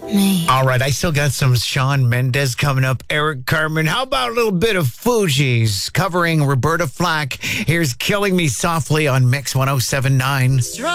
me. All right, I still got some Shawn Mendes coming up. Eric Carmen, how about a little bit of Fugees covering Roberta Flack? Here's Killing Me Softly on Mix 107.9.